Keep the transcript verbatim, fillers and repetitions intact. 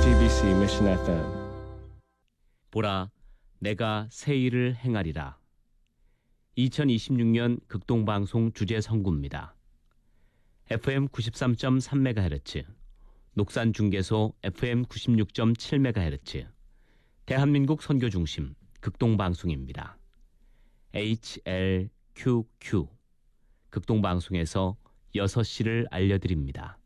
지비씨 Mission 에프엠. 보라, 내가 새 일을 행하리라. 이천이십육 년 극동방송 주제 선구입니다. 에프엠 구십삼 점 삼 메가헤르츠, 녹산중계소 에프엠 구십육 점 칠 메가헤르츠, 대한민국 선교중심 극동방송입니다. 에이치엘큐큐 극동방송에서 여섯 시를 알려드립니다.